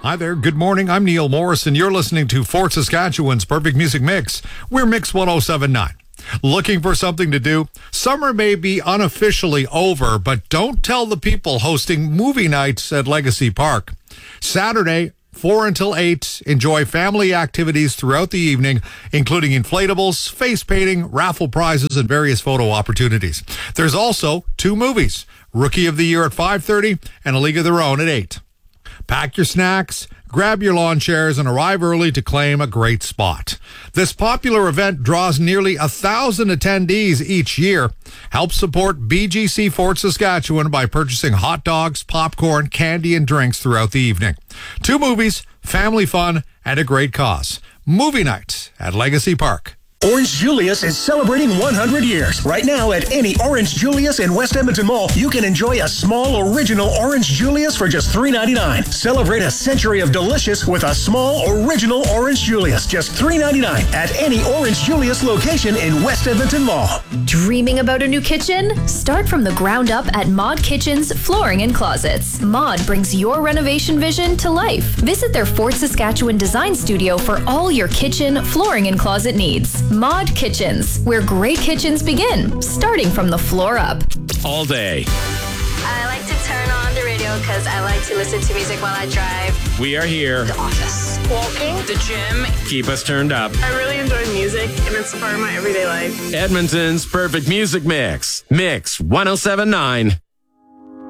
Hi there. Good morning. I'm Neil Morrison. You're listening to Fort Saskatchewan's Perfect Music Mix. We're Mix 1079. Looking for something to do? Summer may be unofficially over, but don't tell the people hosting movie nights at Legacy Park. Saturday, 4 until 8, enjoy family activities throughout the evening, including inflatables, face painting, raffle prizes, and various photo opportunities. There's also 2 movies, Rookie of the Year at 5:30 and A League of Their Own at 8. Pack your snacks, grab your lawn chairs, and arrive early to claim a great spot. This popular event draws nearly 1,000 attendees each year. Help support BGC Fort Saskatchewan by purchasing hot dogs, popcorn, candy, and drinks throughout the evening. 2 movies, family fun, and a great cause. Movie night at Legacy Park. Orange Julius is celebrating 100 years. Right now at any Orange Julius in West Edmonton Mall, you can enjoy a small original Orange Julius for just $3.99. Celebrate a century of delicious with a small original Orange Julius, just $3.99 at any Orange Julius location in West Edmonton Mall. Dreaming about a new kitchen? Start from the ground up at Mod Kitchen's Flooring and Closets. Mod brings your renovation vision to life. Visit their Fort Saskatchewan design studio for all your kitchen, flooring, and closet needs. Mod Kitchens, where great kitchens begin, starting from the floor up. All day. I like to turn on the radio because I like to listen to music while I drive. We are here. The office. Walking. The gym. Keep us turned up. I really enjoy music, and it's a part of my everyday life. Edmonton's Perfect Music Mix. Mix 1079.